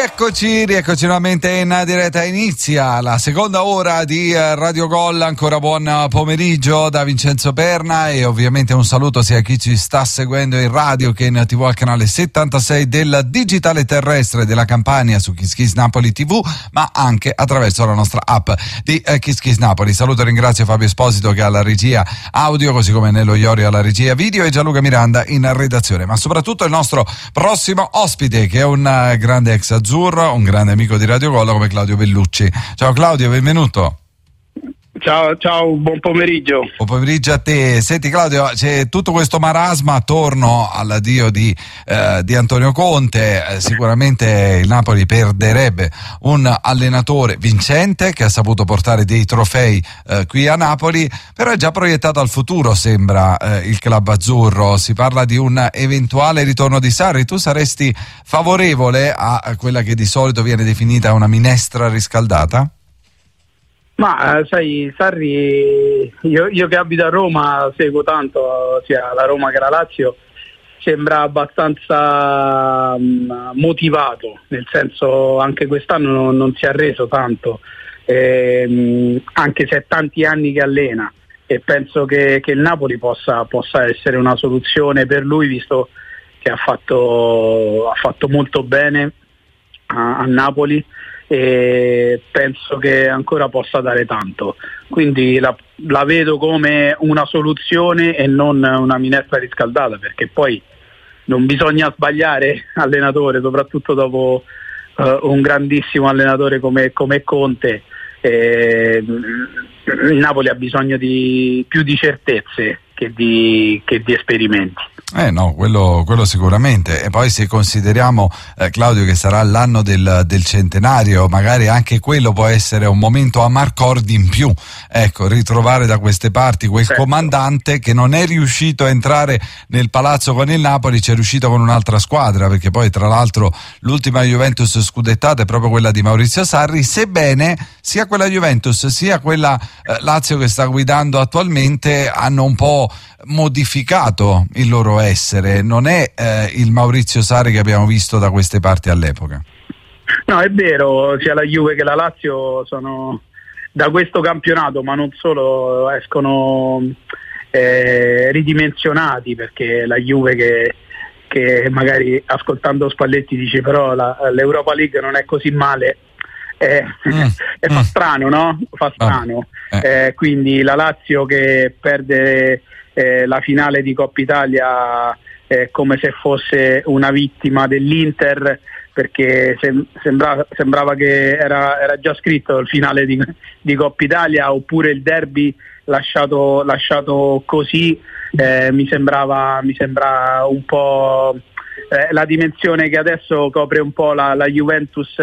Rieccoci nuovamente in diretta. Inizia la seconda ora di Radio Gol. Ancora buon pomeriggio da Vincenzo Perna e ovviamente un saluto sia a chi ci sta seguendo in radio che in TV al canale 76 del digitale terrestre della Campania su Kiss Kiss Napoli TV, ma anche attraverso la nostra app di Kiss Kiss Napoli. Saluto e ringrazio Fabio Esposito che ha la regia audio, così come Nello Iorio alla regia video e Gianluca Miranda in redazione, ma soprattutto il nostro prossimo ospite che è un grande ex azzurro, un grande amico di Radio Gol come Claudio Bellucci. Ciao Claudio, benvenuto. Ciao, buon pomeriggio. Buon pomeriggio a te. Senti Claudio, c'è tutto questo marasma attorno all'addio di Antonio Conte. Sicuramente il Napoli perderebbe un allenatore vincente che ha saputo portare dei trofei qui a Napoli, però è già proiettato al futuro, sembra, il club azzurro. Si parla di un eventuale ritorno di Sarri. Tu saresti favorevole a quella che di solito viene definita una minestra riscaldata? Ma sai, Sarri, io che abito a Roma seguo tanto sia la Roma che la Lazio, sembra abbastanza motivato, nel senso anche quest'anno non si è arreso tanto, anche se è tanti anni che allena, e penso che il Napoli possa essere una soluzione per lui, visto che ha fatto molto bene a Napoli, e penso che ancora possa dare tanto, quindi la vedo come una soluzione e non una minestra riscaldata, perché poi non bisogna sbagliare allenatore, soprattutto dopo un grandissimo allenatore come Conte. Il Napoli ha bisogno di più di certezze che di esperimenti. No, quello sicuramente. E poi se consideriamo, Claudio, che sarà l'anno del centenario, magari anche quello può essere un momento a Marcord in più. Ecco, ritrovare da queste parti quel comandante che non è riuscito a entrare nel palazzo con il Napoli, ci è riuscito con un'altra squadra, perché poi tra l'altro l'ultima Juventus scudettata è proprio quella di Maurizio Sarri, sebbene sia quella Juventus sia quella Lazio che sta guidando attualmente hanno un po' modificato il loro essere. Non è il Maurizio Sarri che abbiamo visto da queste parti all'epoca. No, è vero, sia la Juve che la Lazio sono da questo campionato, ma non solo, escono ridimensionati, perché la Juve che magari ascoltando Spalletti dice però l'Europa League non è così male, fa strano, no? Fa strano. Quindi la Lazio che perde la finale di Coppa Italia come se fosse una vittima dell'Inter, perché sembrava che era già scritto il finale di Coppa Italia, oppure il derby lasciato così. Mi sembra un po' la dimensione che adesso copre un po' la Juventus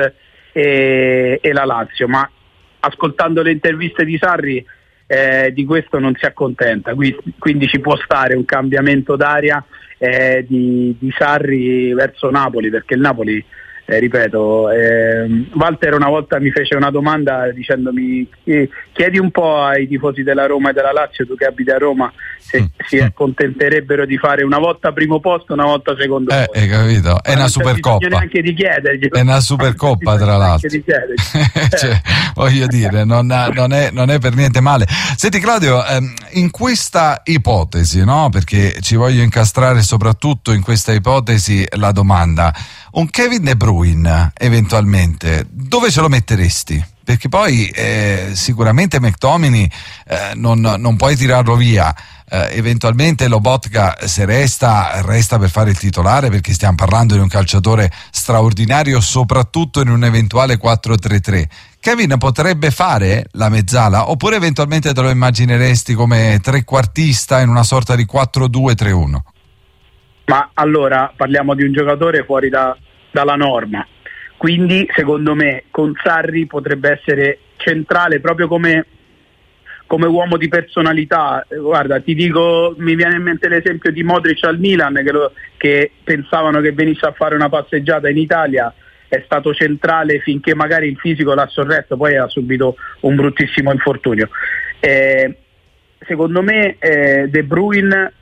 e la Lazio, ma ascoltando le interviste di Sarri di questo non si accontenta, quindi ci può stare un cambiamento d'aria di Sarri verso Napoli, perché il Napoli, ripeto, Walter una volta mi fece una domanda dicendomi chiedi un po' ai tifosi della Roma e della Lazio, tu che abiti a Roma, se si accontenterebero di fare una volta primo posto, una volta secondo posto. Hai capito? È una Supercoppa. Neanche di chiederglielo. È una Supercoppa, tra l'altro. Cioè, voglio dire, non è per niente male. Senti Claudio, in questa ipotesi, no? Perché ci voglio incastrare soprattutto in questa ipotesi la domanda: un Kevin De Bruyne eventualmente dove ce lo metteresti? Perché poi sicuramente McTominay non puoi tirarlo via. Eventualmente Lobotka, se resta per fare il titolare, perché stiamo parlando di un calciatore straordinario, soprattutto in un eventuale 4-3-3. Kevin potrebbe fare la mezzala, oppure eventualmente te lo immagineresti come trequartista in una sorta di 4-2-3-1? Ma allora parliamo di un giocatore fuori dalla norma, quindi secondo me con Sarri potrebbe essere centrale proprio come uomo di personalità. Guarda, ti dico, mi viene in mente l'esempio di Modric al Milan, che pensavano che venisse a fare una passeggiata in Italia, è stato centrale finché magari il fisico l'ha sorretto, poi ha subito un bruttissimo infortunio. Secondo me De Bruyne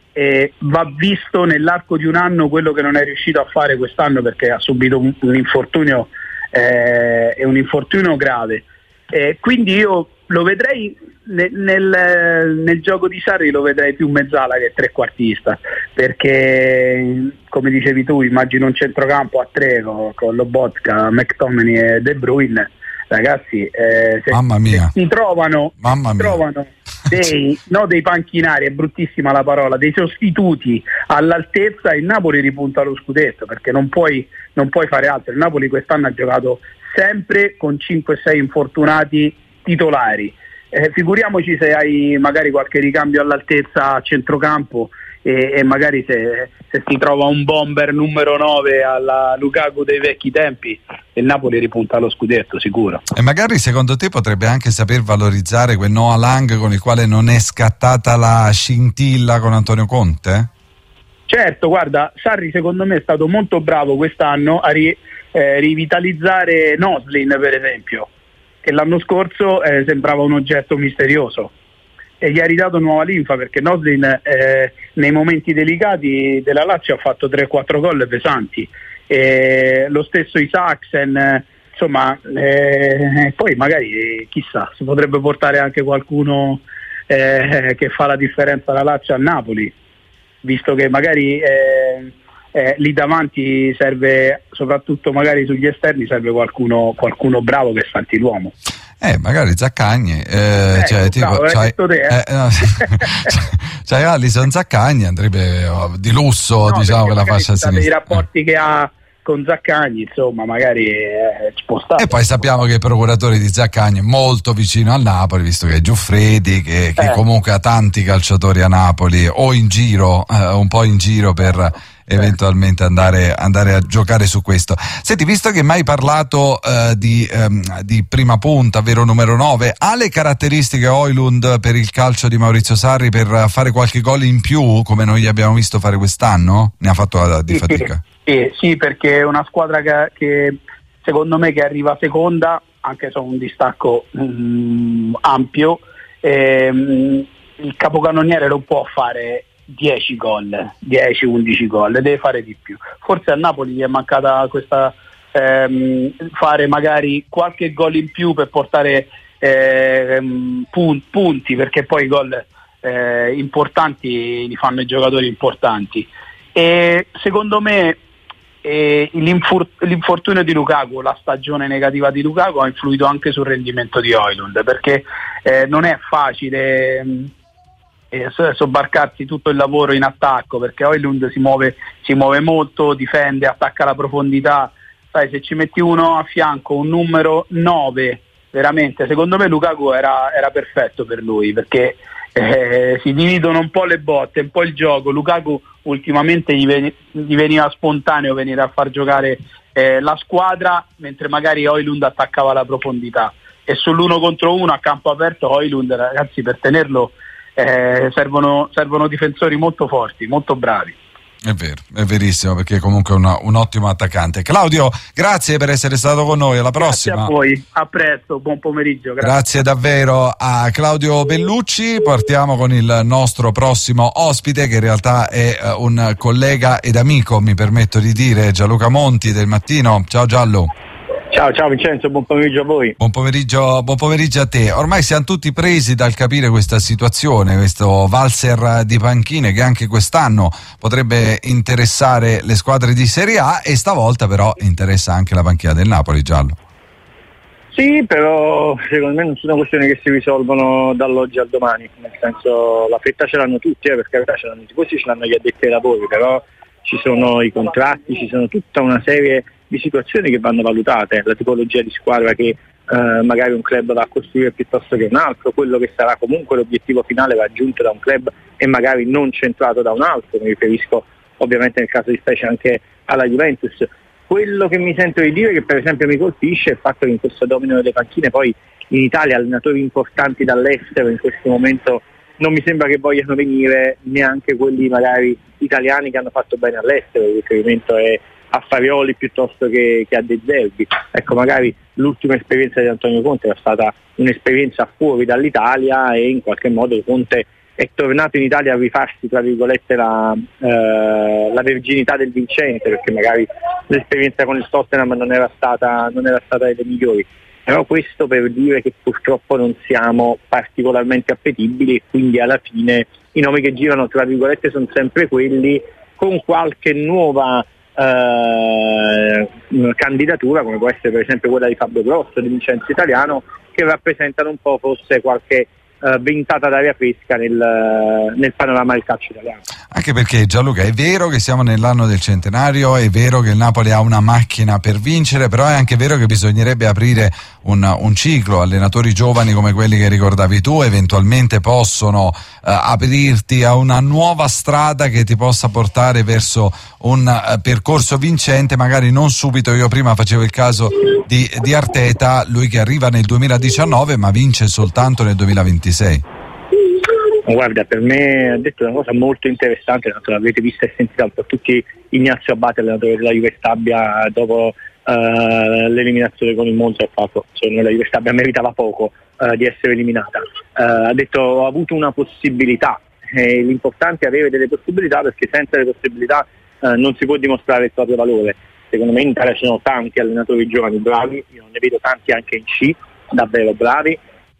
va visto nell'arco di un anno quello che non è riuscito a fare quest'anno, perché ha subito un infortunio e un infortunio grave. Quindi io lo vedrei nel gioco di Sarri, lo vedrei più mezzala che trequartista, perché come dicevi tu, immagino un centrocampo a tre con Lobotka, McTominay e De Bruyne. Ragazzi, se si trovano dei panchinari, è bruttissima la parola, dei sostituti all'altezza, il Napoli ripunta allo scudetto, perché non puoi fare altro. Il Napoli quest'anno ha giocato sempre con 5-6 infortunati titolari, figuriamoci se hai magari qualche ricambio all'altezza a centrocampo e magari se si trova un bomber numero 9 alla Lukaku dei vecchi tempi, il Napoli ripunta allo scudetto sicuro. E magari secondo te potrebbe anche saper valorizzare quel Noah Lang con il quale non è scattata la scintilla con Antonio Conte? Certo, guarda, Sarri secondo me è stato molto bravo quest'anno a rivitalizzare Noslin, per esempio, che l'anno scorso sembrava un oggetto misterioso, e gli ha ridato nuova linfa, perché Noslin nei momenti delicati della Lazio ha fatto 3-4 gol pesanti, lo stesso Isaacsen, insomma, poi magari chissà, si potrebbe portare anche qualcuno che fa la differenza alla Lazio a Napoli, visto che magari lì davanti serve, soprattutto magari sugli esterni, serve qualcuno bravo che salti l'uomo. Magari Zaccagni, c'hai Alisson, Zaccagni andrebbe di lusso, diciamo, per la fascia sinistra. I rapporti che ha con Zaccagni, insomma, magari ci può stare. E poi sappiamo che il procuratore di Zaccagni è molto vicino al Napoli, visto che è Giuffredi, che comunque ha tanti calciatori a Napoli o in giro, un po' in giro per eventualmente andare a giocare su questo. Senti, visto che mi hai parlato di prima punta, vero, numero 9, ha le caratteristiche Højlund per il calcio di Maurizio Sarri per fare qualche gol in più, come noi abbiamo visto fare quest'anno? Ne ha fatto di fatica? Sì, perché è una squadra che secondo me che arriva seconda, anche se ha un distacco ampio, il capocannoniere non può fare 10 gol, 10-11 gol, deve fare di più. Forse a Napoli gli è mancata questa fare magari qualche gol in più per portare punti, perché poi i gol importanti li fanno i giocatori importanti. E secondo me l'infortunio di Lukaku, la stagione negativa di Lukaku, ha influito anche sul rendimento di Højlund, perché non è facile sobbarcarsi tutto il lavoro in attacco, perché Højlund si muove molto, difende, attacca la profondità. Sai, se ci metti uno a fianco, un numero 9, veramente, secondo me Lukaku era perfetto per lui, perché si dividono un po' le botte, un po' il gioco. Lukaku ultimamente gli veniva spontaneo venire a far giocare la squadra, mentre magari Højlund attaccava la profondità, e sull'1 contro 1 a campo aperto Højlund, ragazzi, per tenerlo servono difensori molto forti, molto bravi. È vero, è verissimo, perché comunque è un ottimo attaccante. Claudio, grazie per essere stato con noi, alla prossima. Grazie a voi, a presto, buon pomeriggio. Grazie davvero a Claudio Bellucci. Partiamo con il nostro prossimo ospite, che in realtà è un collega ed amico, mi permetto di dire, Gianluca Monti del Mattino. Ciao Giallo. Ciao Vincenzo, buon pomeriggio a voi. Buon pomeriggio a te. Ormai siamo tutti presi dal capire questa situazione, questo valzer di panchine che anche quest'anno potrebbe interessare le squadre di Serie A, e stavolta però interessa anche la panchina del Napoli, Giallo. Sì, però secondo me non sono questioni che si risolvono dall'oggi al domani, nel senso, la fretta ce l'hanno tutti, perché ce l'hanno i tifosi, ce l'hanno gli addetti ai lavori, però ci sono i contratti, ci sono tutta una serie di situazioni che vanno valutate, la tipologia di squadra che magari un club va a costruire piuttosto che un altro, quello che sarà comunque l'obiettivo finale raggiunto da un club e magari non centrato da un altro. Mi riferisco ovviamente nel caso di specie anche alla Juventus. Quello che mi sento di dire, che per esempio mi colpisce, è il fatto che in questo domino delle panchine poi in Italia allenatori importanti dall'estero in questo momento non mi sembra che vogliano venire, neanche quelli magari italiani che hanno fatto bene all'estero. Il riferimento è a Farioli piuttosto che a De Zerbi. Ecco, magari l'ultima esperienza di Antonio Conte era stata un'esperienza fuori dall'Italia, e in qualche modo Conte è tornato in Italia a rifarsi, tra virgolette, la verginità del vincente, perché magari l'esperienza con il Tottenham non era stata delle migliori. Però questo per dire che purtroppo non siamo particolarmente appetibili, e quindi alla fine i nomi che girano, tra virgolette, sono sempre quelli, con qualche nuova candidatura, come può essere per esempio quella di Fabio Grosso, di Vincenzo Italiano, che rappresentano un po' forse qualche ventata d'aria fresca nel panorama del calcio italiano. Anche perché, Gianluca, è vero che siamo nell'anno del centenario, è vero che il Napoli ha una macchina per vincere, però è anche vero che bisognerebbe aprire un ciclo. Allenatori giovani come quelli che ricordavi tu eventualmente possono aprirti a una nuova strada che ti possa portare verso un percorso vincente, magari non subito. Io prima facevo il caso di Arteta, lui che arriva nel 2019 ma vince soltanto nel 2026. Guarda, per me ha detto una cosa molto interessante, l'avete vista e sentita un po' tutti. Ignazio Abate, allenatore della Juve Stabia, dopo l'eliminazione con il Monza, ha fatto, la Juve Stabia meritava poco di essere eliminata. Ha detto: ho avuto una possibilità, e l'importante è avere delle possibilità, perché senza le possibilità non si può dimostrare il proprio valore. Secondo me in Italia ci sono tanti allenatori giovani bravi, io ne vedo tanti anche in C, davvero bravi,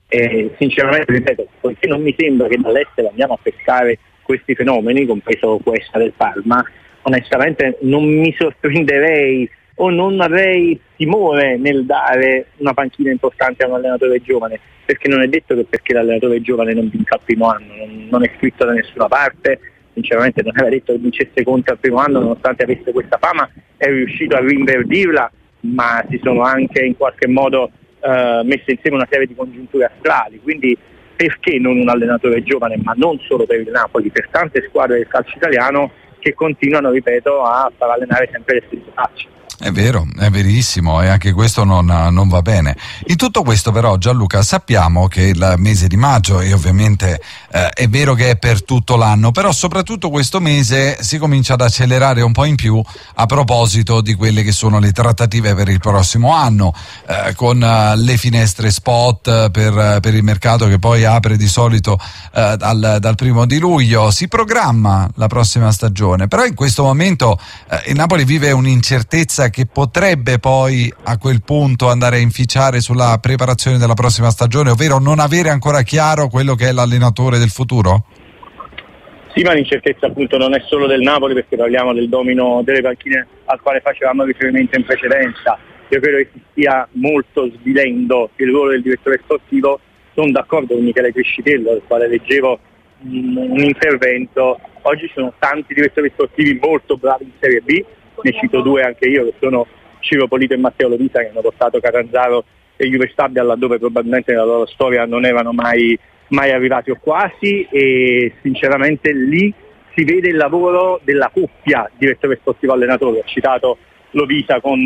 e sinceramente, ripeto, poiché non mi sembra che dall'estero andiamo a pescare questi fenomeni, compreso questa del Parma, onestamente non mi sorprenderei o non avrei timore nel dare una panchina importante a un allenatore giovane, perché non è detto che perché l'allenatore giovane non vinca al primo anno, non è scritto da nessuna parte. Sinceramente non aveva detto che vincesse Conte al primo anno, nonostante avesse questa fama, è riuscito a rinverdirla, ma si sono anche in qualche modo messe insieme una serie di congiunture astrali, quindi perché non un allenatore giovane, ma non solo per il Napoli, per tante squadre del calcio italiano che continuano, ripeto, a far allenare sempre le stesse facce. È vero, è verissimo, e anche questo non va bene. In tutto questo però, Gianluca, sappiamo che il mese di maggio, e ovviamente è vero che è per tutto l'anno, però soprattutto questo mese si comincia ad accelerare un po' in più a proposito di quelle che sono le trattative per il prossimo anno, con le finestre spot per il mercato che poi apre di solito dal 1° di luglio. Si programma la prossima stagione, però in questo momento il Napoli vive un'incertezza che potrebbe poi a quel punto andare a inficiare sulla preparazione della prossima stagione, ovvero non avere ancora chiaro quello che è l'allenatore del futuro? Sì, ma l'incertezza appunto non è solo del Napoli, perché parliamo del domino delle panchine al quale facevamo riferimento in precedenza. Io credo che si stia molto svilendo il ruolo del direttore sportivo. Sono d'accordo con Michele Crescitello, del quale leggevo un intervento. Oggi ci sono tanti direttori sportivi molto bravi in Serie B, ne cito due anche io, che sono Ciro Polito e Matteo Lovisa, che hanno portato Catanzaro e Juve Stabia laddove probabilmente nella loro storia non erano mai arrivati o quasi, e sinceramente lì si vede il lavoro della coppia direttore sportivo allenatore. Ho citato Lovisa con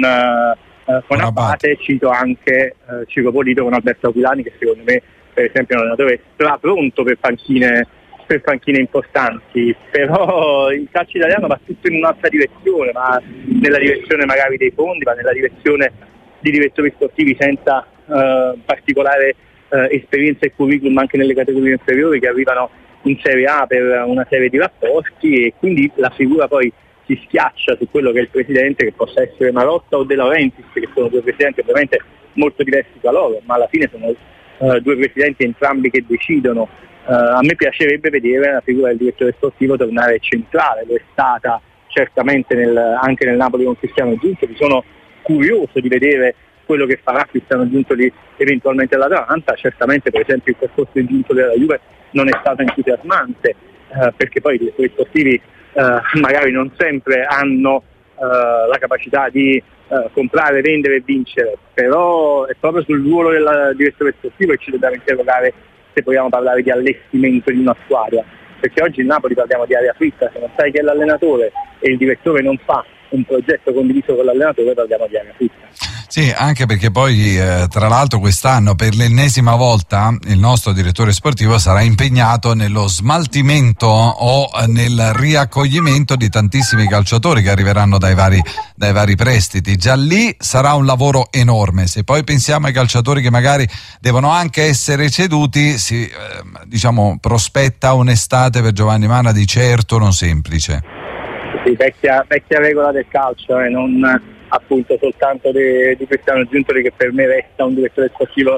Abate, cito anche Ciro Polito con Alberto Aquilani, che secondo me per esempio è un allenatore pronto per panchine importanti. Però il calcio italiano va tutto in un'altra direzione, ma nella direzione magari dei fondi, ma nella direzione di direttori sportivi senza particolare esperienza e curriculum anche nelle categorie inferiori, che arrivano in Serie A per una serie di rapporti, e quindi la figura poi si schiaccia su quello che è il presidente, che possa essere Marotta o De Laurentiis, che sono due presidenti ovviamente molto diversi tra loro, ma alla fine sono due presidenti entrambi che decidono. A me piacerebbe vedere la figura del direttore sportivo tornare centrale, lo è stata certamente anche nel Napoli con Cristiano Giuntoli. Sono curioso di vedere quello che farà Cristiano Giuntoli eventualmente all'Atalanta. Certamente per esempio il percorso di Giuntoli della Juve non è stato entusiasmante, perché poi i direttori sportivi magari non sempre hanno la capacità di comprare, vendere e vincere, però è proprio sul ruolo del direttore sportivo che ci dobbiamo interrogare se vogliamo parlare di allestimento di una squadra, perché oggi in Napoli parliamo di aria fritta. Se non sai che è l'allenatore e il direttore non fa un progetto condiviso con l'allenatore parliamo di aria fritta. Sì, anche perché poi tra l'altro quest'anno per l'ennesima volta il nostro direttore sportivo sarà impegnato nello smaltimento o nel riaccoglimento di tantissimi calciatori che arriveranno dai vari prestiti. Già lì sarà un lavoro enorme. Se poi pensiamo ai calciatori che magari devono anche essere ceduti, si prospetta un'estate per Giovanni Manna di certo non semplice. Sì, vecchia regola del calcio, non appunto soltanto di Cristiano Giuntoli, che per me resta un direttore sportivo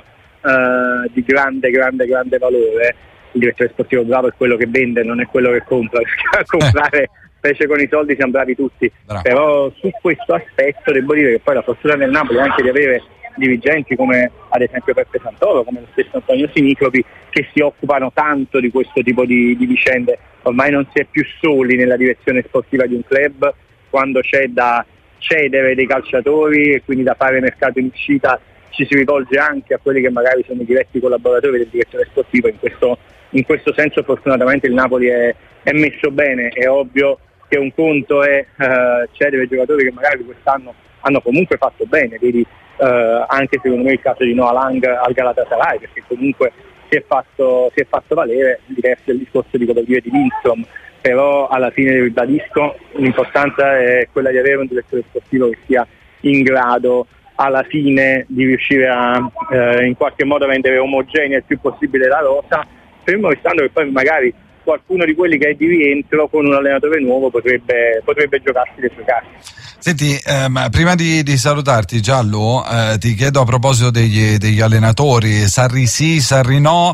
di grande valore. Il direttore sportivo bravo è quello che vende, non è quello che compra, perché a comprare specie con i soldi siamo bravi tutti. Bravo. Però su questo aspetto devo dire che poi la fortuna del Napoli è anche di avere dirigenti come ad esempio Peppe Santoro, come lo stesso Antonio Sinicropi, che si occupano tanto di questo tipo di vicende. Ormai non si è più soli nella direzione sportiva di un club, quando c'è da cedere dei calciatori e quindi da fare mercato in uscita ci si rivolge anche a quelli che magari sono i diretti collaboratori del direttore sportivo. In questo senso fortunatamente il Napoli è messo bene. È ovvio che un conto è cedere giocatori che magari quest'anno hanno comunque fatto bene, vedi anche secondo me il caso di Noah Lang al Galatasaray, perché comunque si è fatto valere, diverso del discorso di Codoglia e di Lindstrom. Però alla fine ribadisco, l'importanza è quella di avere un direttore sportivo che sia in grado alla fine di riuscire a in qualche modo rendere omogenea il più possibile la rosa, fermo restando che poi magari qualcuno di quelli che è di rientro con un allenatore nuovo potrebbe giocarsi le sue carte. Senti, prima di salutarti Giallo, ti chiedo a proposito degli allenatori, Sarri sì, Sarri no,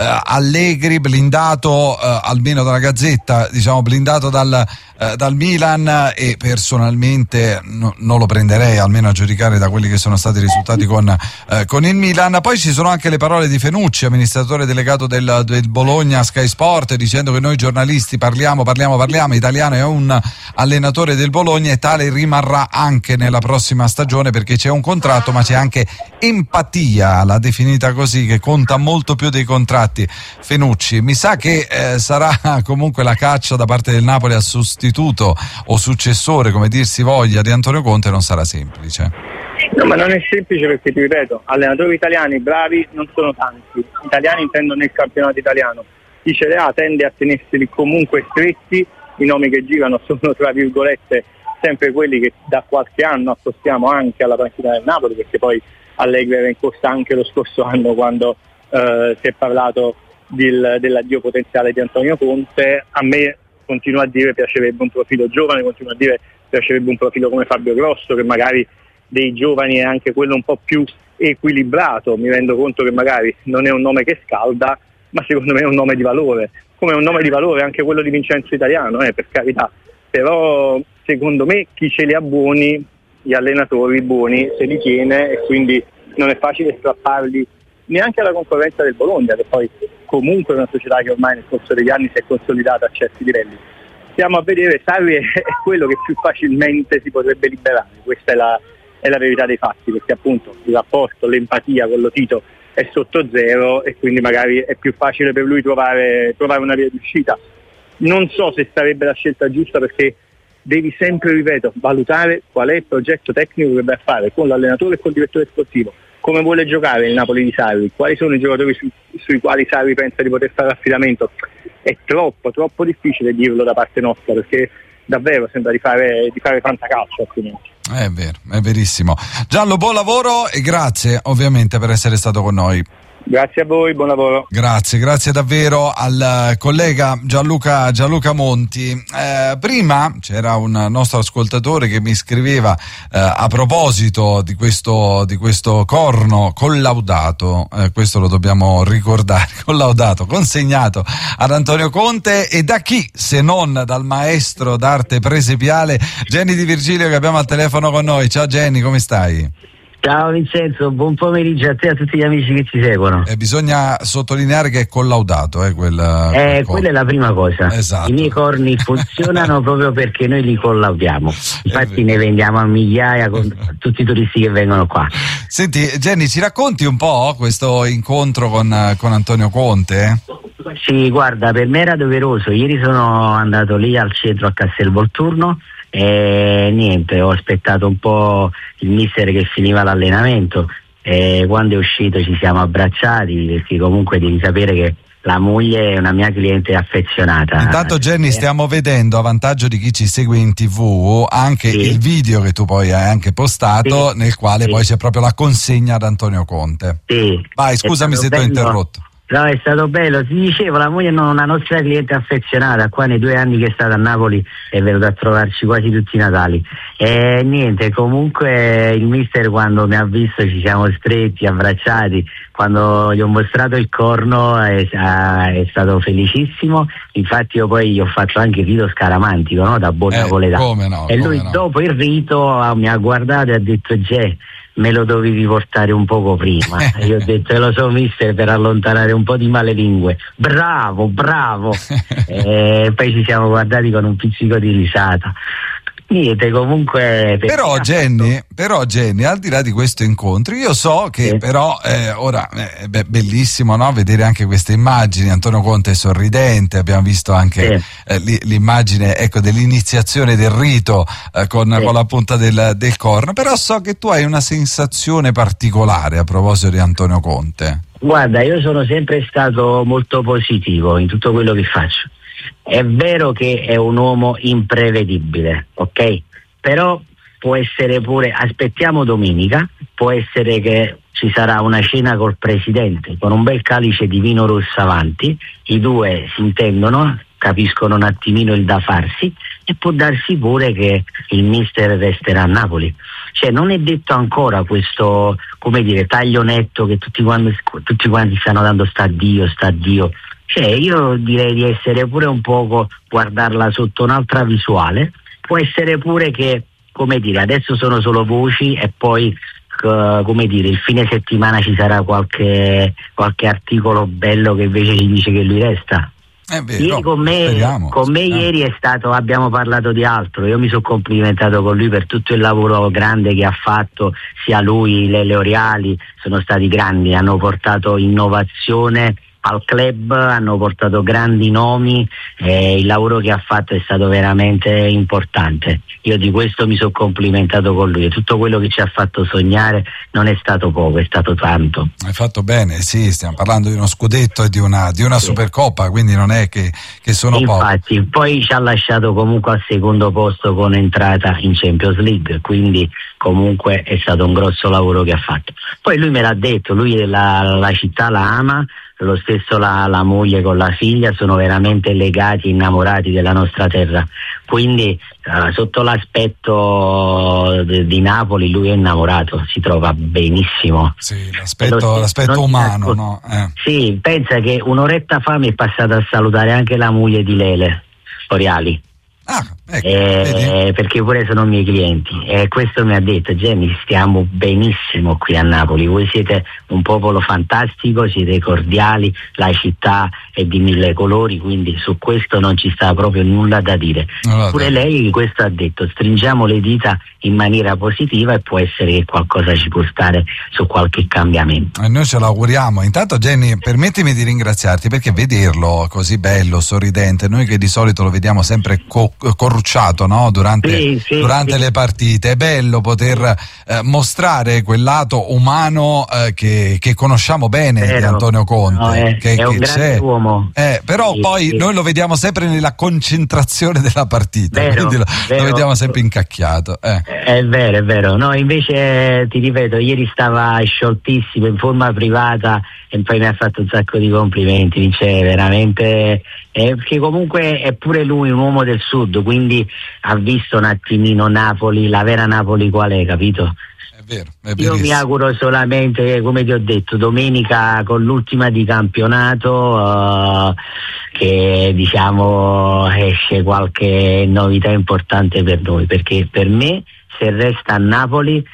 Allegri blindato almeno dalla Gazzetta, blindato dal Milan, e personalmente non lo prenderei, almeno a giudicare da quelli che sono stati i risultati con il Milan. Poi ci sono anche le parole di Fenucci, amministratore delegato del Bologna a Sky Sport, dicendo che noi giornalisti parliamo, Italiano è un allenatore del Bologna e tale rimarrà anche nella prossima stagione, perché c'è un contratto ma c'è anche empatia, l'ha definita così, che conta molto più dei contratti. Fenucci, mi sa che sarà comunque la caccia da parte del Napoli al sostituto o successore, come dir si voglia, di Antonio Conte non sarà semplice. No, ma non è semplice perché ti ripeto, allenatori italiani bravi non sono tanti, italiani intendo nel campionato italiano. Chi ce le ha tende a tenerseli comunque stretti, i nomi che girano sono tra virgolette sempre quelli che da qualche anno accostiamo anche alla panchina del Napoli, perché poi Allegri era in corsa anche lo scorso anno quando si è parlato dell'addio potenziale di Antonio Conte. A me, continuo a dire, piacerebbe un profilo giovane, continuo a dire piacerebbe un profilo come Fabio Grosso, che magari dei giovani è anche quello un po' più equilibrato. Mi rendo conto che magari non è un nome che scalda, ma secondo me è un nome di valore, come è un nome di valore anche quello di Vincenzo Italiano, per carità. Però secondo me chi ce li ha buoni, gli allenatori buoni, se li tiene, e quindi non è facile strapparli neanche alla concorrenza del Bologna, che poi comunque è una società che ormai nel corso degli anni si è consolidata a certi livelli. Stiamo a vedere, Sarri è quello che più facilmente si potrebbe liberare, questa è la verità dei fatti, perché appunto il rapporto, l'empatia con lo Tito è sotto zero e quindi magari è più facile per lui trovare una via di uscita. Non so se sarebbe la scelta giusta, perché devi sempre, ripeto, valutare qual è il progetto tecnico che vai a fare con l'allenatore e col direttore sportivo, come vuole giocare il Napoli di Sarri, quali sono i giocatori sui quali Sarri pensa di poter fare affidamento. È troppo difficile dirlo da parte nostra, perché davvero sembra di fare fantacalcio altrimenti. È vero, è verissimo. Gianlo, buon lavoro e grazie ovviamente per essere stato con noi. Grazie a voi, buon lavoro. Grazie davvero al collega Gianluca Monti. Prima c'era un nostro ascoltatore che mi scriveva a proposito di questo corno collaudato, questo lo dobbiamo ricordare, collaudato, consegnato ad Antonio Conte, e da chi se non dal maestro d'arte presepiale Jenny Di Virgilio, che abbiamo al telefono con noi. Ciao Jenny, come stai? Ciao Vincenzo, buon pomeriggio a te e a tutti gli amici che ci seguono. Bisogna sottolineare che è collaudato, quella è la prima cosa. Esatto. I miei corni funzionano proprio perché noi li collaudiamo. Infatti ne vendiamo a migliaia con tutti i turisti che vengono qua. Senti Jenny, ci racconti un po' questo incontro con Antonio Conte? Sì, guarda, per me era doveroso. Ieri sono andato lì al centro a Castelvolturno e niente, ho aspettato un po' il mister che finiva l'allenamento e quando è uscito ci siamo abbracciati, perché comunque devi sapere che la moglie è una mia cliente affezionata. Intanto Jenny, stiamo vedendo, a vantaggio di chi ci segue in TV, anche il video che tu poi hai anche postato, nel quale poi c'è proprio la consegna ad Antonio Conte. Vai, scusami se ti ho interrotto. No, è stato bello, ti dicevo, la moglie è una nostra cliente affezionata, qua nei 2 anni che è stata a Napoli è venuta a trovarci quasi tutti i Natali e niente, comunque il mister quando mi ha visto ci siamo stretti, abbracciati, quando gli ho mostrato il corno è stato felicissimo, infatti io poi gli ho fatto anche il rito scaramantico, no? Da buon napoletano, e lui dopo il rito mi ha guardato e ha detto me lo dovevi portare un poco prima. E io ho detto lo so mister, per allontanare un po' di malelingue. Bravo e poi ci siamo guardati con un pizzico di risata. Niente, comunque però Jenny, al di là di questo incontro, io so che però ora è bellissimo, no? Vedere anche queste immagini. Antonio Conte è sorridente, abbiamo visto anche l'immagine, ecco, dell'iniziazione del rito con la punta del corno, però so che tu hai una sensazione particolare a proposito di Antonio Conte. Guarda, io sono sempre stato molto positivo in tutto quello che faccio. È vero che è un uomo imprevedibile, ok? Però può essere pure, aspettiamo domenica, può essere che ci sarà una cena col presidente con un bel calice di vino rosso avanti, i due si intendono, capiscono un attimino il da farsi e può darsi pure che il mister resterà a Napoli. Cioè non è detto ancora questo, come dire, taglio netto che tutti quanti stanno dando sta Dio. Cioè io direi di essere pure un poco, guardarla sotto un'altra visuale. Può essere pure che, come dire, adesso sono solo voci e poi come dire, il fine settimana ci sarà qualche articolo bello che invece ci dice che lui resta. Ieri con me ieri è stato, abbiamo parlato di altro, io mi sono complimentato con lui per tutto il lavoro grande che ha fatto, sia lui, le Oriali sono stati grandi, hanno portato innovazione al club, hanno portato grandi nomi, il lavoro che ha fatto è stato veramente importante. Io di questo mi sono complimentato con lui e tutto quello che ci ha fatto sognare non è stato poco, è stato tanto. Hai fatto bene, sì, stiamo parlando di uno scudetto e di una Supercoppa, quindi non è che sono pochi. Infatti, poi ci ha lasciato comunque al secondo posto con entrata in Champions League, quindi comunque è stato un grosso lavoro che ha fatto. Poi lui me l'ha detto, lui la città la ama, lo stesso la moglie con la figlia, sono veramente legati, innamorati della nostra terra, quindi sotto l'aspetto di Napoli lui è innamorato, si trova benissimo. Sì, l'aspetto umano, no? Sì, pensa che un'oretta fa mi è passata a salutare anche la moglie di Lele Oriali. Perché pure sono miei clienti e questo mi ha detto: Jenny, stiamo benissimo qui a Napoli, voi siete un popolo fantastico, siete cordiali, la città è di 1000 colori, quindi su questo non ci sta proprio nulla da dire. Pure lei questo ha detto: stringiamo le dita in maniera positiva e può essere che qualcosa ci può stare su qualche cambiamento. E noi ce l'auguriamo. Intanto Jenny, permettimi di ringraziarti, perché vederlo così bello, sorridente, noi che di solito lo vediamo sempre corrucciato, no? Durante le partite, è bello poter mostrare quel lato umano che conosciamo bene di Antonio Conte, è un grande uomo, però poi noi lo vediamo sempre nella concentrazione della partita, quindi lo vediamo sempre incacchiato. È vero, no, invece ti ripeto, ieri stava scioltissimo in forma privata e poi mi ha fatto un sacco di complimenti, dice veramente, perché comunque è pure lui un uomo del sud, quindi ha visto un attimino Napoli, la vera Napoli qual è, capito? È vero, io mi auguro solamente, come ti ho detto, domenica con l'ultima di campionato che diciamo esce qualche novità importante per noi, perché per me se resta a Napoli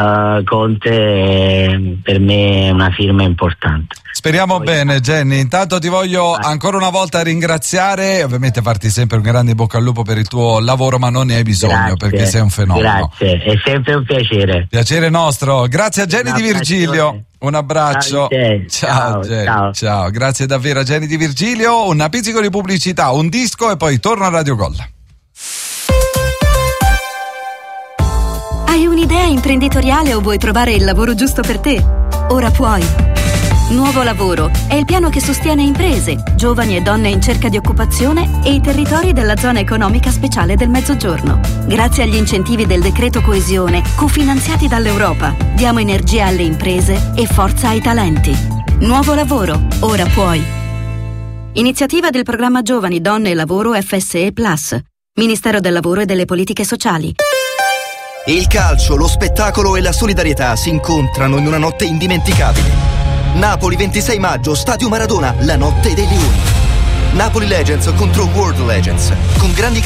Conte per me è una firma importante. Speriamo bene, Jenny. Intanto ti voglio ancora una volta ringraziare, ovviamente farti sempre un grande bocca al lupo per il tuo lavoro, ma non ne hai bisogno, perché sei un fenomeno. Grazie, è sempre un piacere. Piacere nostro. Grazie a Jenny Di Virgilio. Un abbraccio. Ciao Jenny. Ciao. Grazie davvero a Jenny Di Virgilio. Un pizzico di pubblicità, un disco e poi torno a Radio Gol. un'idea imprenditoriale o vuoi trovare il lavoro giusto per te? Ora puoi. Nuovo Lavoro è il piano che sostiene imprese, giovani e donne in cerca di occupazione e i territori della zona economica speciale del Mezzogiorno. Grazie agli incentivi del decreto coesione, cofinanziati dall'Europa, diamo energia alle imprese e forza ai talenti. Nuovo Lavoro, ora puoi. Iniziativa del programma Giovani, Donne e Lavoro FSE Plus, Ministero del Lavoro e delle Politiche Sociali. Il calcio, lo spettacolo e la solidarietà si incontrano in una notte indimenticabile. Napoli 26 maggio, Stadio Maradona, la notte dei leoni. Napoli Legends contro World Legends, con grandi